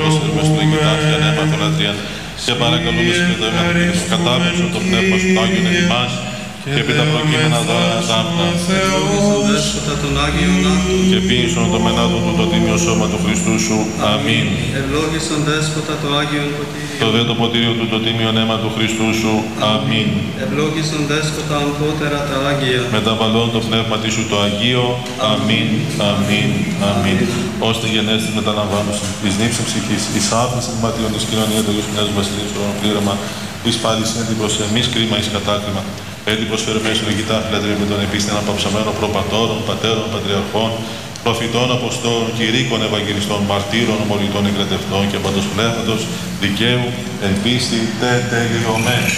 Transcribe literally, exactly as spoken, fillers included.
προσφέρουμε στο Ιγητάφη ανέμαθο λατρείαν και παρακαλούμε συγκεντρωμένα και το κατάπτυξο το πνεύμα σου Άγιον εν ημάς και επί τα προκείμενα δώρα τάμπνα και πίνησον το μενάδο του το τίμιο σώμα του Χριστού σου. Αμήν. Ευλόγησον δέσποτα το Άγιον ποτήριο. Το δε το ποτήριο του το τίμιο αίμα του Χριστού σου. Αμήν. Ευλόγησον δέσποτα αμφότερα τα Άγια. Μεταβαλλών το πνεύμα σου το Αγίο. Αμήν. Αμήν. Αμήν. Ώστε γενέστης μεταλαμβάνωσιν εις νύψη ψυχής, εις άφηση μάτιον εις κοινωνία του Ιους Πνεύματος Βασιλείου στον πλήρωμα, εις πάλης είναι την προς εμείς κρίμα εις κατάκριμα. Έτσι προσφέρουμε στον Ιγητάφη λατρεία με τον επίστην απαψαμένο προπατώρων, πατέρων, πατριαρχών, προφητών, αποστόλων, κηρύκων, ευαγγελιστών, μαρτύρων, ομολογητών, εκκρατευτών και παντός πνεύματος δικαίου, εν πίστη τε τελειωμένου.